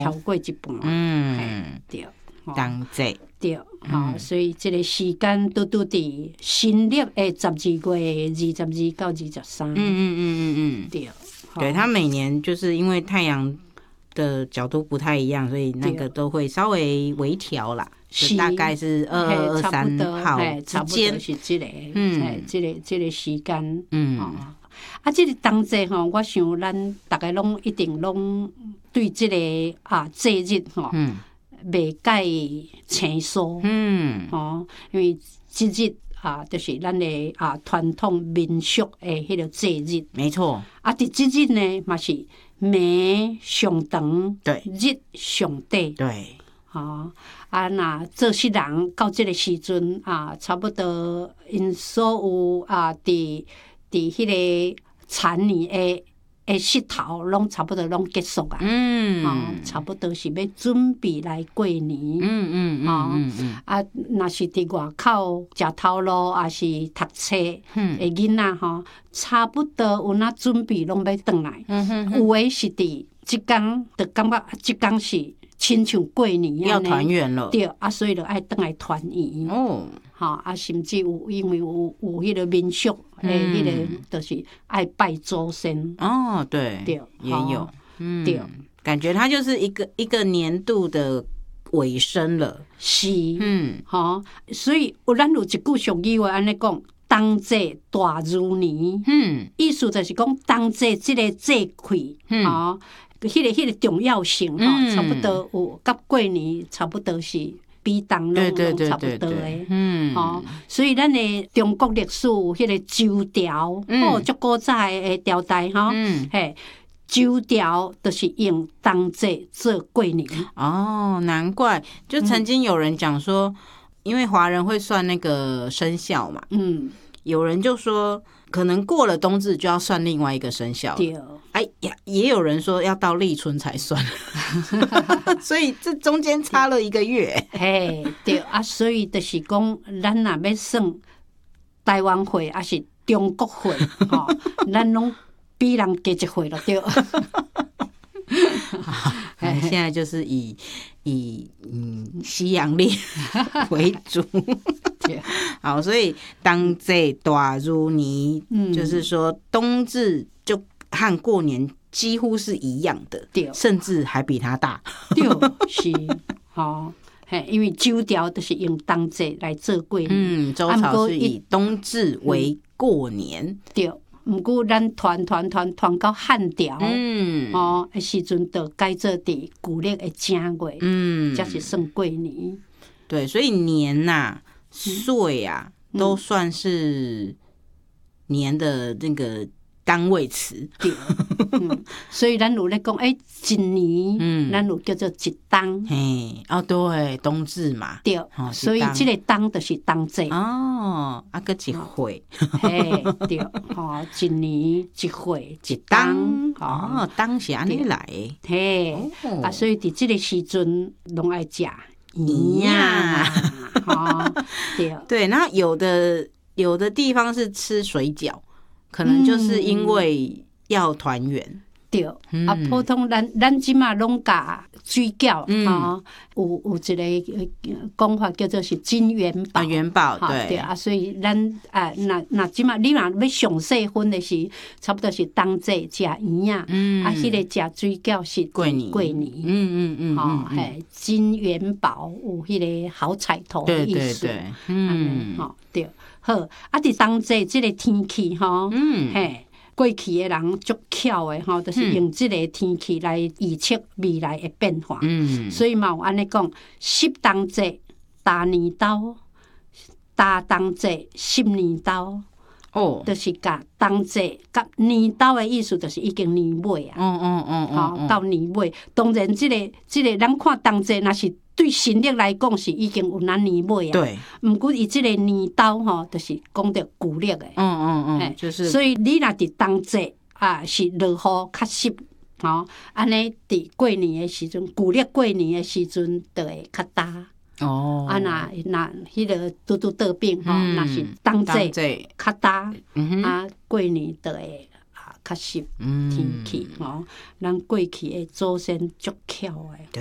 超过一半。对， 冬节对，所以这个时间拄伫新历的12月22到23。对， 对，它每年就是因为太阳的角度不太一样，所以那个都会稍微微调啦，就大概是22、23号之间， 是这个，这个时间，这个冬节吼，我想咱大家拢一定拢对这个节日吼，袂介生疏，因为这日就是咱的传统民俗的迄个节日， 没错。 伫这日呢，嘛是暝上长， 对， 日上短， 对。 那做事人到这个时阵差不多因所有伫迄个残年的势头，拢差不多拢结束差不多是要准备来过年。若是伫外口食头路，还是读册的囡仔差不多有哪准备拢要转来。有诶是伫即天，就感觉即天是亲像过年要团圆了。 对，所以就爱转来团圆。甚至因为有迄个民俗迄个，就是爱拜祖先。 对，也有。 对， 感觉它就是一个年度的尾声了。 是，所以咱有一句俗语话安尼讲，冬节大如年。意思就是讲冬节这个节气，迄个重要性差不多有甲过年差不多是比冬拢差不多的。所以咱的中国历史有迄个周朝，足古早的朝代周朝就是用冬节做过年。 难怪，就曾经有人讲说，因为华人会算那个生肖嘛，有人就说可能过了冬至就要算另外一个生肖。对，也有人说要到立春才算，所以这中间差了1个月。 对所以就是讲，咱若要算台湾岁还是中国岁，咱拢比人加1岁了，对。 现在就是以西洋历为主。好，所以冬节大如年，就是说冬至就和过年几乎是一样的，甚至还比它大。 对，是，因为周朝就是用冬节来做过年， 周朝是以冬至为过年。 对。毋过咱团到汉朝，的时阵就改做伫旧历的正月，才是算过年。 对，所以年岁都算是年的那个单位词。 对，所以咱有咧讲，一年，咱有叫做一冬。 对，冬至嘛。 对，所以这个冬就是冬节。 个一岁。 对，一年一岁一冬。 冬是安尼来的。所以伫这个时阵拢爱食圆。 对，那有的地方是吃水饺。可能就是因为要团圆。 对，普通咱即马拢甲水饺有一个讲法叫做是金元宝。 元宝，对所以咱那即马你若要上细分的是，差不多是冬节食圆迄个食水饺是过年。金元宝有迄个好彩头的意思。对。好，伫冬节这个天气过去的人足巧的就是用这个天气来预测未来的变化。所以嘛有安尼讲，湿冬节大年斗，大冬节湿年斗。就是甲冬节甲年斗的意思，就是已经年尾到年尾。当然，这个咱看冬节，若是对新历来讲是已经有咱年尾对。 毋过伊这个年斗就是讲着旧历的。 就是。 所以你若伫冬节是落雨较湿，安尼伫过年的时阵，旧历过年的时阵就会较大。那迄个拄倒饼若是冬节较大，过年就会较湿天气吼，咱过去的祖先足巧诶。